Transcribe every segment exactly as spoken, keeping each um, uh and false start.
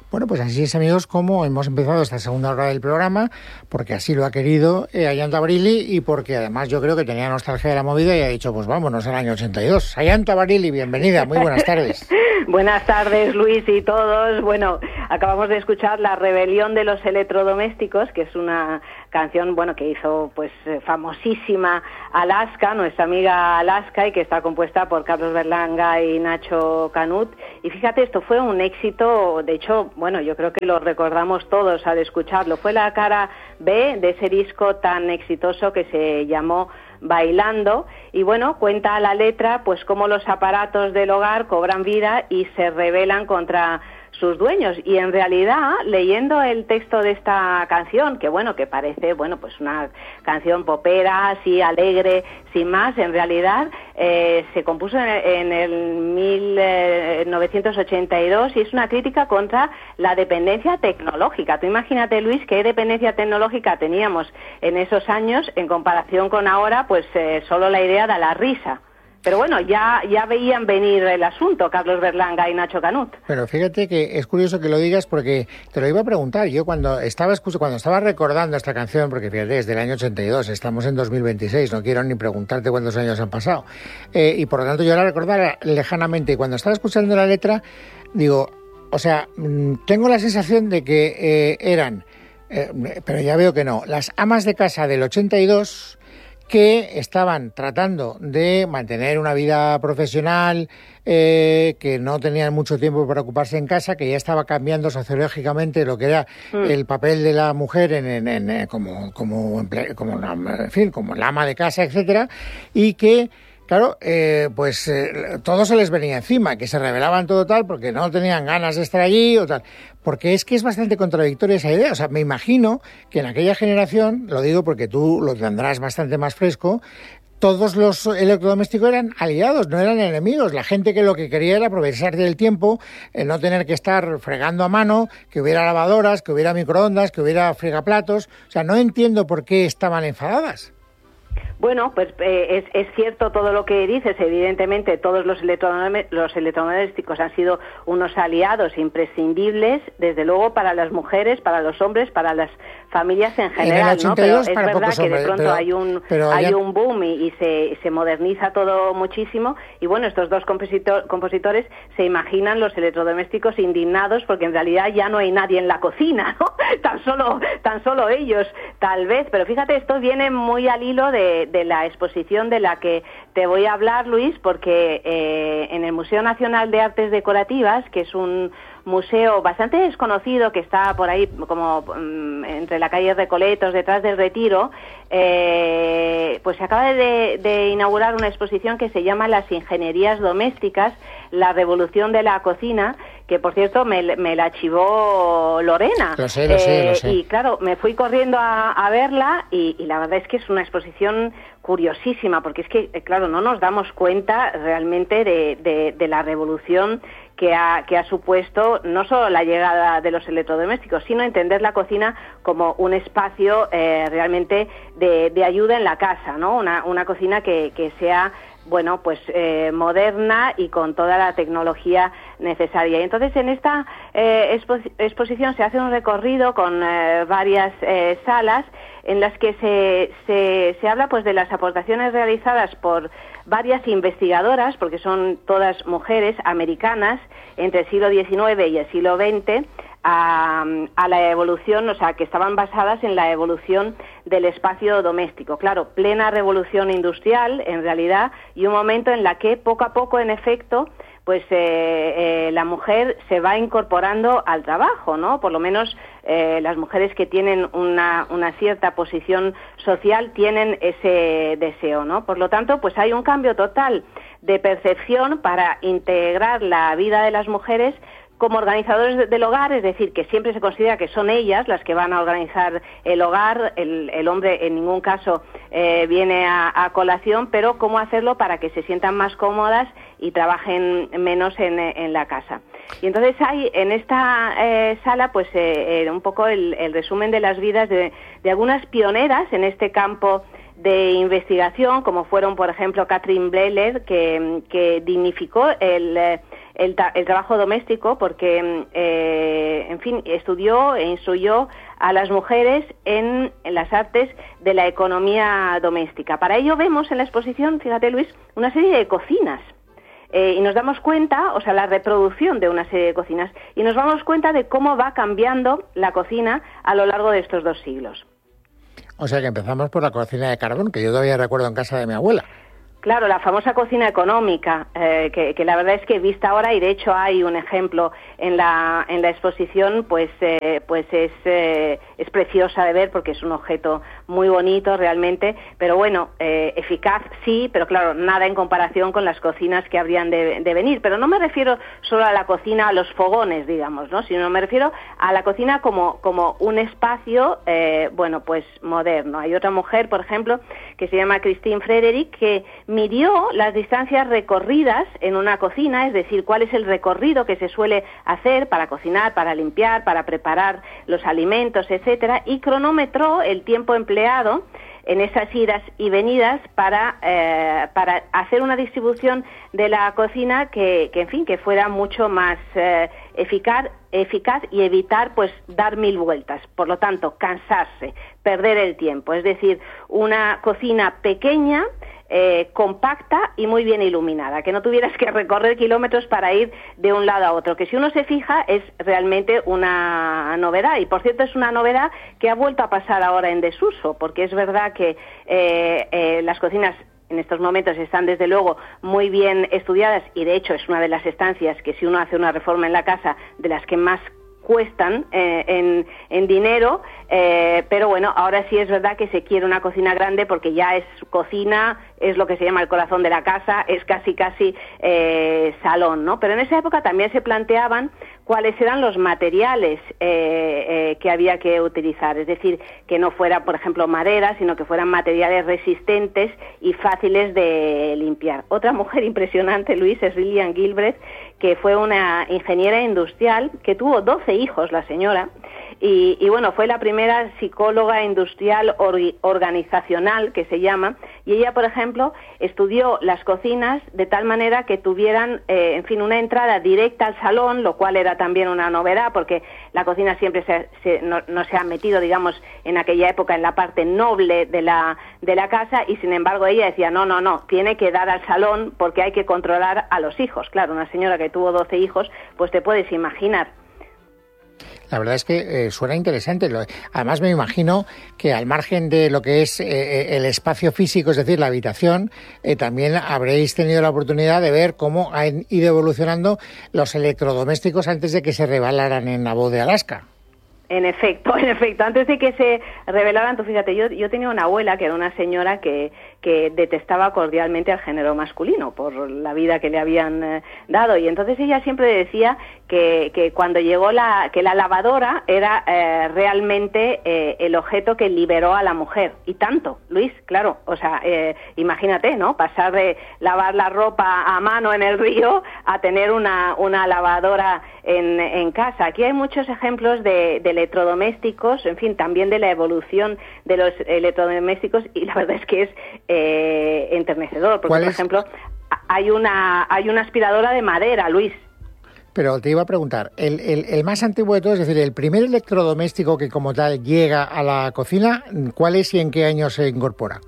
Bueno, pues así es, amigos, como hemos empezado esta segunda hora del programa, porque así lo ha querido eh, Ayanto Abrili y porque además yo creo que tenía nostalgia de la movida y ha dicho, pues vámonos al año ochenta y dos. Ayanto Abrili, bienvenida, muy buenas tardes. Buenas tardes, Luis y todos. Bueno, acabamos de escuchar La rebelión de los electrodomésticos, que es una canción, bueno, que hizo pues famosísima Alaska, nuestra amiga Alaska, y que está compuesta por Carlos Berlanga y Nacho Canut. Y fíjate, esto fue un éxito, de hecho, bueno, yo creo que lo recordamos todos al escucharlo. Fue la cara B de ese disco tan exitoso que se llamó Bailando, y bueno, cuenta la letra pues cómo los aparatos del hogar cobran vida y se rebelan contra sus dueños. Y en realidad, leyendo el texto de esta canción, que bueno, que parece, bueno, pues una canción popera, así alegre, sin más, en realidad eh, se compuso en, en el mil novecientos ochenta y dos y es una crítica contra la dependencia tecnológica. Tú imagínate, Luis, qué dependencia tecnológica teníamos en esos años en comparación con ahora, pues eh, solo la idea da la risa. Pero bueno, ya ya veían venir el asunto, Carlos Berlanga y Nacho Canut. Pero fíjate que es curioso que lo digas porque te lo iba a preguntar. Yo cuando estaba escuchando, cuando estaba recordando esta canción, porque fíjate, es del año ochenta y dos, estamos en dos mil veintiséis, no quiero ni preguntarte cuántos años han pasado. Eh, y por lo tanto yo la recordaba lejanamente. Y cuando estaba escuchando la letra, digo, o sea, tengo la sensación de que eh, eran, eh, pero ya veo que no, las amas de casa del ochenta y dos... que estaban tratando de mantener una vida profesional, eh, que no tenían mucho tiempo para ocuparse en casa, que ya estaba cambiando sociológicamente lo que era mm. el papel de la mujer en, en, en, como, como, como, en fin, como la ama de casa, etcétera, y que claro, eh, pues eh, todo se les venía encima, que se rebelaban todo tal porque no tenían ganas de estar allí o tal. Porque es que es bastante contradictoria esa idea. O sea, me imagino que en aquella generación, lo digo porque tú lo tendrás bastante más fresco, todos los electrodomésticos eran aliados, no eran enemigos. La gente que lo que quería era aprovechar del tiempo, eh, no tener que estar fregando a mano, que hubiera lavadoras, que hubiera microondas, que hubiera fregaplatos. O sea, no entiendo por qué estaban enfadadas. Bueno, pues eh, es, es cierto todo lo que dices. Evidentemente, todos los, electrodomésticos, los electrodomésticos han sido unos aliados imprescindibles, desde luego para las mujeres, para los hombres, para las familias en general, en ¿no? Pero es verdad pocos que hombres, de pronto pero, hay un pero hay ya... un boom y, y se, se moderniza todo muchísimo. Y bueno, estos dos compositor, compositores se imaginan los electrodomésticos indignados porque en realidad ya no hay nadie en la cocina, ¿no? Tan solo, tan solo ellos, tal vez. Pero fíjate, esto viene muy al hilo de, de la exposición de la que te voy a hablar, Luis, porque eh, en el Museo Nacional de Artes Decorativas, que es un museo bastante desconocido que está por ahí como um, entre la calle Recoletos, detrás del Retiro, eh, pues se acaba de, de inaugurar una exposición que se llama Las Ingenierías Domésticas, la revolución de la cocina, que por cierto me, me la archivó Lorena. Lo sé, lo eh, sé, lo sé. Y claro, me fui corriendo a, a verla y, y la verdad es que es una exposición curiosísima, porque es que, claro, no nos damos cuenta realmente de, de, de la revolución que ha, que ha supuesto no solo la llegada de los electrodomésticos, sino entender la cocina como un espacio eh, realmente de, de ayuda en la casa, ¿no? Una, una cocina que, que sea, bueno, pues eh, moderna y con toda la tecnología necesaria. Y entonces en esta eh, expo- exposición se hace un recorrido con eh, varias eh, salas en las que se, se, se habla pues de las aportaciones realizadas por varias investigadoras, porque son todas mujeres americanas, entre el siglo diecinueve y el siglo veinte, a, a la evolución, o sea, que estaban basadas en la evolución del espacio doméstico. Claro, plena revolución industrial, en realidad, y un momento en la que poco a poco, en efecto, pues eh, eh, la mujer se va incorporando al trabajo, ¿no? Por lo menos eh, las mujeres que tienen una, una cierta posición social tienen ese deseo, ¿no? Por lo tanto, pues hay un cambio total de percepción para integrar la vida de las mujeres como organizadores del hogar, es decir, que siempre se considera que son ellas las que van a organizar el hogar, el, el hombre en ningún caso eh, viene a, a colación, pero cómo hacerlo para que se sientan más cómodas y trabajen menos en, en la casa. Y entonces hay en esta eh, sala pues eh, eh, un poco el, el resumen de las vidas de, de algunas pioneras en este campo de investigación, como fueron, por ejemplo, Catherine Breler, que, que dignificó el, el, el trabajo doméstico porque, eh, en fin, estudió e instruyó a las mujeres en, en las artes de la economía doméstica. Para ello vemos en la exposición, fíjate Luis, una serie de cocinas. Eh, y nos damos cuenta, o sea, la reproducción de una serie de cocinas, y nos damos cuenta de cómo va cambiando la cocina a lo largo de estos dos siglos. O sea que empezamos por la cocina de carbón, que yo todavía recuerdo en casa de mi abuela. Claro, la famosa cocina económica, eh, que, que la verdad es que vista ahora, y de hecho hay un ejemplo en la en la exposición, pues eh, pues es eh, es preciosa de ver porque es un objeto muy bonito realmente, pero bueno, eh, eficaz sí, pero claro, nada en comparación con las cocinas que habrían de, de venir. Pero no me refiero solo a la cocina, a los fogones, digamos, ¿no? Sino me refiero a la cocina como como un espacio, eh, bueno, pues moderno. Hay otra mujer, por ejemplo, que se llama Christine Frederick, que midió las distancias recorridas en una cocina, es decir, cuál es el recorrido que se suele hacer para cocinar, para limpiar, para preparar los alimentos, etcétera, y cronometró el tiempo empleado en esas idas y venidas para eh, para hacer una distribución de la cocina que, que en fin, que fuera mucho más eh, eficaz eficaz y evitar pues dar mil vueltas, por lo tanto cansarse, perder el tiempo, es decir, una cocina pequeña, Eh, compacta y muy bien iluminada, que no tuvieras que recorrer kilómetros para ir de un lado a otro, que si uno se fija es realmente una novedad, y por cierto es una novedad que ha vuelto a pasar ahora en desuso, porque es verdad que eh, eh, las cocinas en estos momentos están desde luego muy bien estudiadas, y de hecho es una de las estancias que si uno hace una reforma en la casa, de las que más cuestan eh, en, en dinero, eh, pero bueno, ahora sí es verdad que se quiere una cocina grande porque ya es cocina, es lo que se llama el corazón de la casa, es casi casi eh, salón, ¿no? Pero en esa época también se planteaban cuáles eran los materiales eh, eh, que había que utilizar, es decir, que no fuera, por ejemplo, madera, sino que fueran materiales resistentes y fáciles de limpiar. Otra mujer impresionante, Luis, es Lillian Gilbreth, que fue una ingeniera industrial que tuvo doce hijos, la señora, y, y bueno, fue la primera psicóloga industrial or, organizacional, que se llama, y ella, por ejemplo, estudió las cocinas de tal manera que tuvieran, eh, en fin, una entrada directa al salón, lo cual era también una novedad, porque la cocina siempre se, se, no, no se ha metido, digamos, en aquella época en la parte noble de la, de la casa, y sin embargo ella decía, no, no, no, tiene que dar al salón porque hay que controlar a los hijos. Claro, una señora que tuvo doce hijos, pues te puedes imaginar. La verdad es que eh, suena interesante. Además, me imagino que al margen de lo que es eh, el espacio físico, es decir, la habitación, eh, también habréis tenido la oportunidad de ver cómo han ido evolucionando los electrodomésticos antes de que se revelaran en la voz de Alaska. En efecto, en efecto. Antes de que se revelaran, tú fíjate, yo, yo tenía una abuela que era una señora que, que detestaba cordialmente al género masculino por la vida que le habían eh, dado, y entonces ella siempre decía que, que cuando llegó la, que la lavadora era eh, realmente eh, el objeto que liberó a la mujer, y tanto, Luis, claro, o sea, eh, imagínate, ¿no? Pasar de lavar la ropa a mano en el río a tener una, una lavadora en, en casa. Aquí hay muchos ejemplos de, de electrodomésticos, en fin, también de la evolución de los electrodomésticos, y la verdad es que es eh, enternecedor, porque, por ejemplo, hay una, hay una aspiradora de madera, Luis. Pero te iba a preguntar, el, el, el más antiguo de todos, es decir, el primer electrodoméstico que como tal llega a la cocina, ¿cuál es y en qué año se incorpora?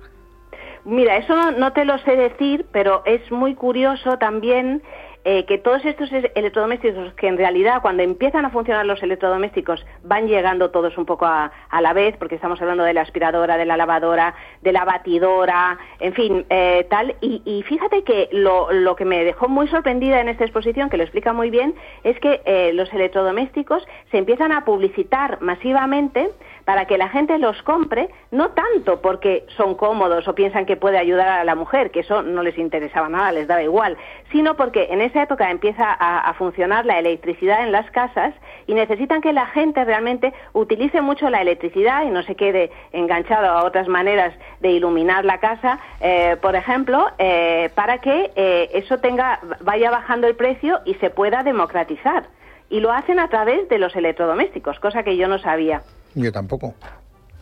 Mira, eso no, no te lo sé decir, pero es muy curioso también eh, que todos estos electrodomésticos, que en realidad cuando empiezan a funcionar los electrodomésticos van llegando todos un poco a, a la vez, porque estamos hablando de la aspiradora, de la lavadora, de la batidora, en fin, eh, tal, y, y fíjate que lo, lo que me dejó muy sorprendida en esta exposición, que lo explica muy bien, es que eh, los electrodomésticos se empiezan a publicitar masivamente para que la gente los compre, no tanto porque son cómodos o piensan que puede ayudar a la mujer, que eso no les interesaba nada, les daba igual, sino porque en esa época empieza a, a funcionar la electricidad en las casas y necesitan que la gente realmente utilice mucho la electricidad y no se quede enganchado a otras maneras de iluminar la casa, eh, por ejemplo, eh, para que eh, eso tenga vaya bajando el precio y se pueda democratizar. Y lo hacen a través de los electrodomésticos, cosa que yo no sabía. Yo tampoco.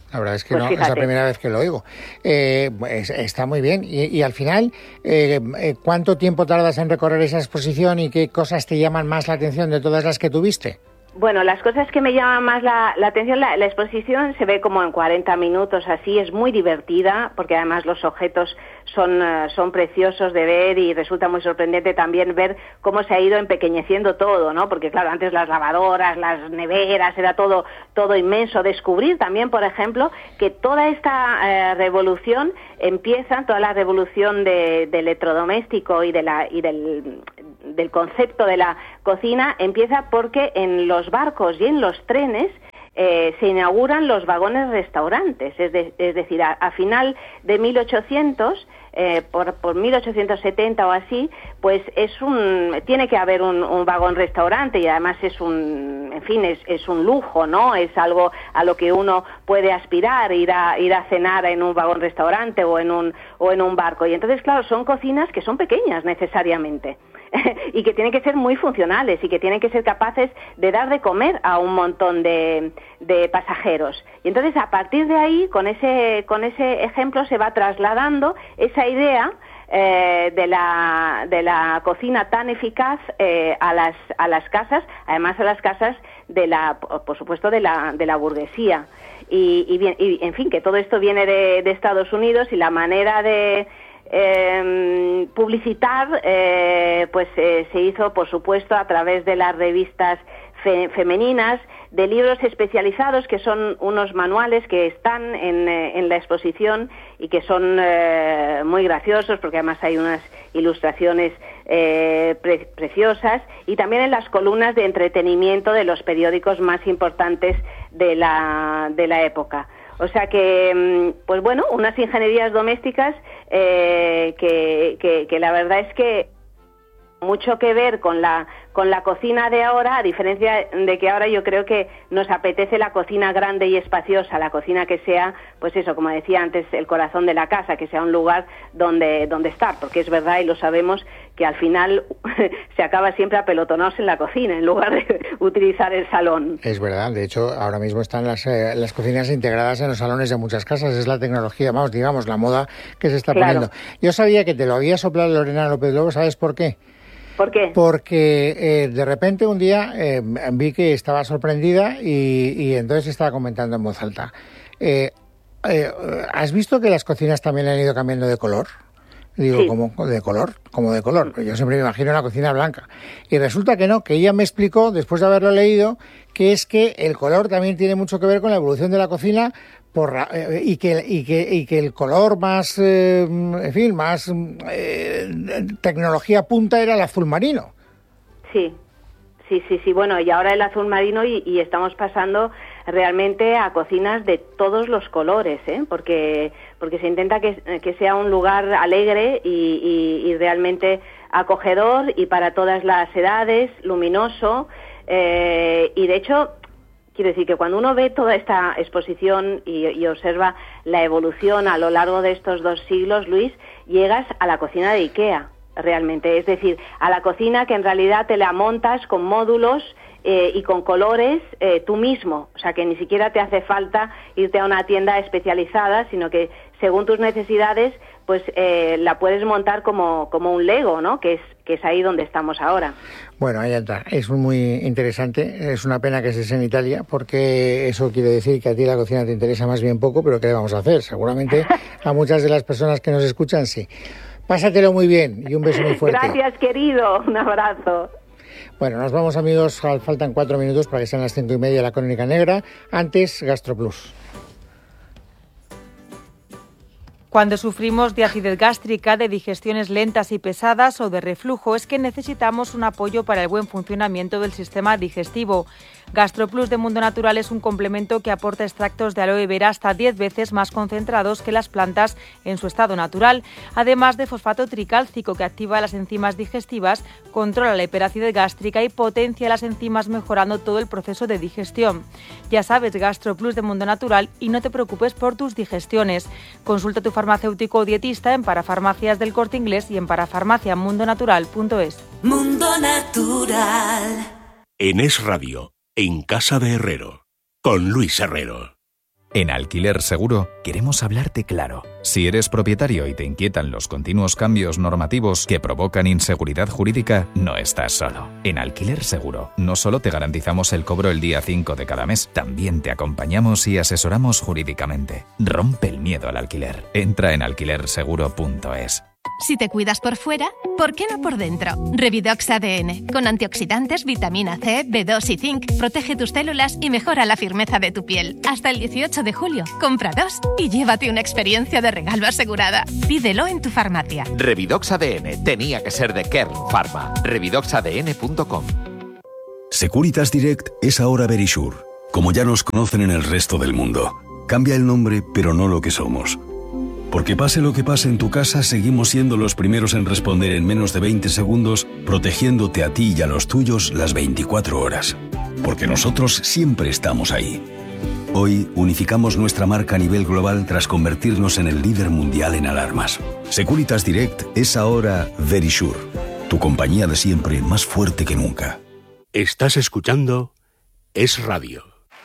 La verdad es que pues no, fíjate. es la primera vez que lo oigo. Eh, es, está muy bien. Y, y al final, eh, ¿cuánto tiempo tardas en recorrer esa exposición y qué cosas te llaman más la atención de todas las que tuviste? Bueno, las cosas que me llaman más la, la atención, la, la exposición se ve como en cuarenta minutos, así, es muy divertida, porque además los objetos son, uh, son preciosos de ver y resulta muy sorprendente también ver cómo se ha ido empequeñeciendo todo, ¿no? Porque claro, antes las lavadoras, las neveras, era todo, todo inmenso. Descubrir también, por ejemplo, que toda esta uh, revolución empieza, toda la revolución de, de electrodoméstico y, de la, y del, del concepto de la cocina empieza porque en los barcos y en los trenes eh, se inauguran los vagones restaurantes, es, de, es decir, a, a final de mil ochocientos, eh, por, por mil ochocientos setenta o así, pues es un tiene que haber un, un vagón restaurante y además es un, en fin, es, es un lujo, ¿no? Es algo a lo que uno puede aspirar, ir a ir a cenar en un vagón restaurante o en un o en un barco. Y entonces, claro, son cocinas que son pequeñas necesariamente. Y que tienen que ser muy funcionales y que tienen que ser capaces de dar de comer a un montón de, de pasajeros. Y entonces, a partir de ahí, con ese, con ese ejemplo, se va trasladando esa idea eh, de la, de la cocina tan eficaz eh, a las, a las casas, además a las casas de la, por supuesto, de la, de la burguesía. Y, y, bien, y, en fin, que todo esto viene de, de Estados Unidos y la manera de Eh, publicitar eh, pues eh, se hizo, por supuesto, a través de las revistas fe, femeninas, de libros especializados que son unos manuales que están en, eh, en la exposición y que son eh, muy graciosos porque además hay unas ilustraciones eh, pre preciosas, y también en las columnas de entretenimiento de los periódicos más importantes de la, de la época. O sea que, pues bueno, unas ingenierías domésticas eh, que, que, que la verdad es que mucho que ver con la con la cocina de ahora, a diferencia de que ahora yo creo que nos apetece la cocina grande y espaciosa, la cocina que sea, pues eso, como decía antes, el corazón de la casa, que sea un lugar donde donde estar, porque es verdad y lo sabemos que al final se acaba siempre apelotonados en la cocina en lugar de utilizar el salón. Es verdad, de hecho ahora mismo están las, eh, las cocinas integradas en los salones de muchas casas, es la tecnología, vamos, digamos, la moda que se está Claro. poniendo. Yo sabía que te lo había soplado Lorena López Lobo, ¿sabes por qué? ¿Por qué? Porque eh, de repente un día eh, vi que estaba sorprendida y, y entonces estaba comentando en voz alta. Eh, eh, ¿Has visto que las cocinas también han ido cambiando de color? Digo, Sí. ¿cómo de color? ¿Cómo de color? Yo siempre me imagino una cocina blanca. Y resulta que no, que ella me explicó, después de haberlo leído, que es que el color también tiene mucho que ver con la evolución de la cocina por, eh, y, que, y, que, y que el color más, eh, en fin, más eh, tecnología punta era el azul marino. Sí, sí, sí, sí. Bueno, y ahora el azul marino y, y estamos pasando realmente a cocinas de todos los colores, ¿eh? Porque porque se intenta que, que sea un lugar alegre y, y, y realmente acogedor y para todas las edades, luminoso, eh, y de hecho quiero decir que cuando uno ve toda esta exposición y, y observa la evolución a lo largo de estos dos siglos, Luis, llegas a la cocina de IKEA, realmente. Es decir, a la cocina que en realidad te la montas con módulos eh, y con colores eh, tú mismo. O sea, que ni siquiera te hace falta irte a una tienda especializada, sino que según tus necesidades, pues eh, la puedes montar como, como un Lego, ¿no? Que es, que es ahí donde estamos ahora. Bueno, ahí está. Es muy interesante. Es una pena que estés en Italia, porque eso quiere decir que a ti la cocina te interesa más bien poco, pero ¿qué le vamos a hacer? Seguramente a muchas de las personas que nos escuchan, sí. Pásatelo muy bien y un beso muy fuerte. Gracias, querido. Un abrazo. Bueno, nos vamos, amigos. Faltan cuatro minutos para que sean las cinco y media la Crónica Negra. Antes, GastroPlus. Cuando sufrimos de acidez gástrica, de digestiones lentas y pesadas o de reflujo, es que necesitamos un apoyo para el buen funcionamiento del sistema digestivo. GastroPlus de Mundo Natural es un complemento que aporta extractos de aloe vera hasta diez veces más concentrados que las plantas en su estado natural, además de fosfato tricálcico que activa las enzimas digestivas, controla la hiperacidez gástrica y potencia las enzimas mejorando todo el proceso de digestión. Ya sabes, GastroPlus de Mundo Natural, y no te preocupes por tus digestiones. Consulta a tu farmacéutico o dietista en Parafarmacias del Corte Inglés y en parafarmacia mundo natural punto es. Mundo Natural. En Es Radio, en Casa de Herrero, con Luis Herrero. En Alquiler Seguro queremos hablarte claro. Si eres propietario y te inquietan los continuos cambios normativos que provocan inseguridad jurídica, no estás solo. En Alquiler Seguro no solo te garantizamos el cobro el día cinco de cada mes, también te acompañamos y asesoramos jurídicamente. Rompe el miedo al alquiler. Entra en alquiler seguro punto es. Si te cuidas por fuera, ¿por qué no por dentro? Revidox A D N, con antioxidantes, vitamina C, B dos y zinc, protege tus células y mejora la firmeza de tu piel. Hasta el dieciocho de julio, compra dos y llévate una experiencia de regalo asegurada. Pídelo en tu farmacia. Revidox A D N, tenía que ser de Kern Pharma. revidox a d n punto com. Securitas Direct es ahora Verisure, como ya nos conocen en el resto del mundo. Cambia el nombre, pero no lo que somos. Porque pase lo que pase en tu casa, seguimos siendo los primeros en responder en menos de veinte segundos, protegiéndote a ti y a los tuyos las veinticuatro horas. Porque nosotros siempre estamos ahí. Hoy unificamos nuestra marca a nivel global tras convertirnos en el líder mundial en alarmas. Securitas Direct es ahora Verisure, tu compañía de siempre más fuerte que nunca. Estás escuchando Es Radio.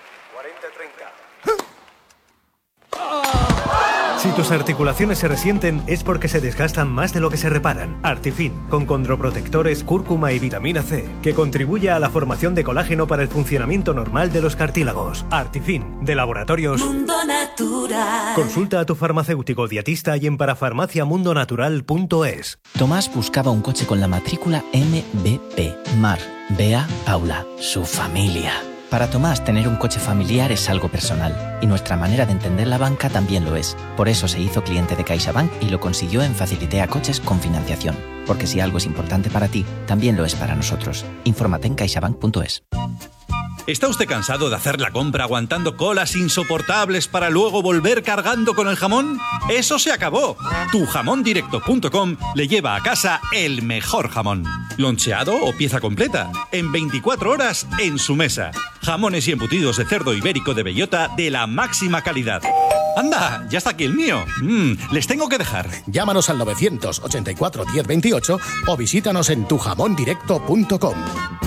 Si tus articulaciones se resienten es porque se desgastan más de lo que se reparan. Artifin, con condroprotectores, cúrcuma y vitamina C, que contribuye a la formación de colágeno para el funcionamiento normal de los cartílagos. Artifin, de Laboratorios Mundo Natural. Consulta a tu farmacéutico dietista y en parafarmacia mundo natural punto es. Tomás buscaba un coche con la matrícula M B P. Mar, Bea, Paula, su familia. Para Tomás, tener un coche familiar es algo personal, y nuestra manera de entender la banca también lo es. Por eso se hizo cliente de CaixaBank y lo consiguió en Facilitea Coches con financiación. Porque si algo es importante para ti, también lo es para nosotros. Infórmate en caixabank punto es. ¿Está usted cansado de hacer la compra aguantando colas insoportables para luego volver cargando con el jamón? ¡Eso se acabó! tu jamón directo punto com le lleva a casa el mejor jamón. Loncheado o pieza completa, en veinticuatro horas en su mesa. Jamones y embutidos de cerdo ibérico de bellota de la máxima calidad. ¡Anda! ¡Ya está aquí el mío! Mm, les tengo que dejar. Llámanos al novecientos ochenta y cuatro diez veintiocho o visítanos en tu jamón directo punto com.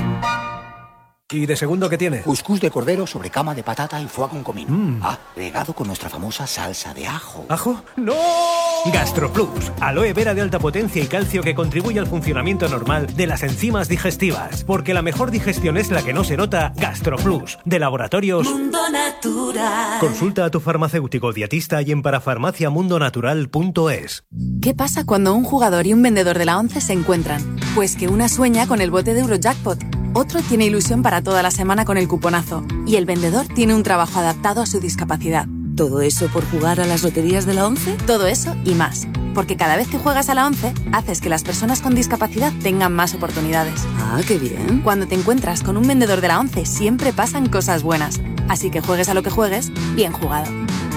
¿Y de segundo qué tiene? Cuscús de cordero sobre cama de patata y foie con comino. Mm. Ah, regado con nuestra famosa salsa de ajo. ¿Ajo? ¡No! GastroPlus, aloe vera de alta potencia y calcio que contribuye al funcionamiento normal de las enzimas digestivas. Porque la mejor digestión es la que no se nota. GastroPlus, de Laboratorios Mundo Natural. Consulta a tu farmacéutico dietista y en parafarmacia mundo natural punto es. ¿Qué pasa cuando un jugador y un vendedor de la ONCE se encuentran? Pues que una sueña con el bote de Eurojackpot, otro tiene ilusión para toda la semana con el cuponazo y el vendedor tiene un trabajo adaptado a su discapacidad. ¿Todo eso por jugar a las loterías de la ONCE? Todo eso y más. Porque cada vez que juegas a la ONCE, haces que las personas con discapacidad tengan más oportunidades. Ah, qué bien. Cuando te encuentras con un vendedor de la ONCE, siempre pasan cosas buenas. Así que juegues a lo que juegues, bien jugado.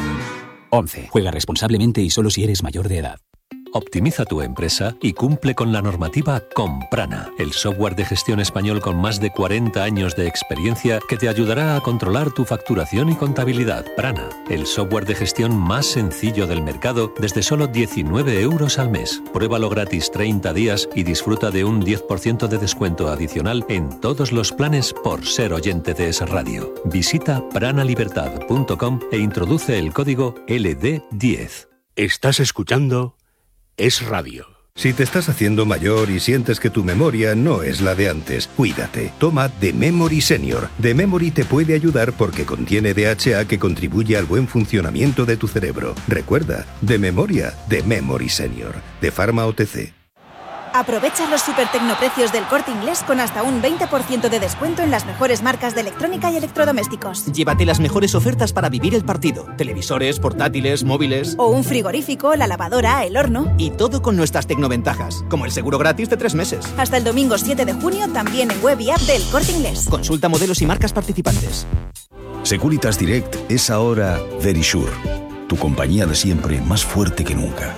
ONCE. Juega responsablemente y solo si eres mayor de edad. Optimiza tu empresa y cumple con la normativa con Prana, el software de gestión español con más de cuarenta años de experiencia que te ayudará a controlar tu facturación y contabilidad. Prana, el software de gestión más sencillo del mercado desde solo diecinueve euros al mes. Pruébalo gratis treinta días y disfruta de un diez por ciento de descuento adicional en todos los planes por ser oyente de Es Radio. Visita prana libertad punto com e introduce el código L D diez. Estás escuchando Es Radio. Si te estás haciendo mayor y sientes que tu memoria no es la de antes, cuídate. Toma The Memory Senior. The Memory te puede ayudar porque contiene D H A que contribuye al buen funcionamiento de tu cerebro. Recuerda, de memoria, The Memory Senior. De Pharma O T C. Aprovecha los super tecnoprecios del Corte Inglés con hasta un veinte por ciento de descuento en las mejores marcas de electrónica y electrodomésticos. Llévate las mejores ofertas para vivir el partido. Televisores, portátiles, móviles... O un frigorífico, la lavadora, el horno... Y todo con nuestras tecnoventajas, como el seguro gratis de tres meses. Hasta el domingo siete de junio también en web y app del Corte Inglés. Consulta modelos y marcas participantes. Securitas Direct es ahora Verisure, tu compañía de siempre más fuerte que nunca.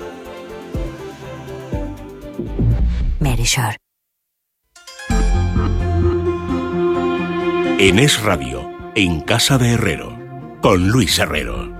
Verisure. En Es Radio, en Casa de Herrero, con Luis Herrero.